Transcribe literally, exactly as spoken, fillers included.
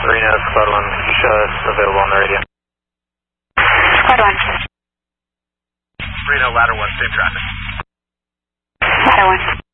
Reno, Squad one, show us available on the radio. Squad one. Reno, ladder one, safe traffic. Ladder one.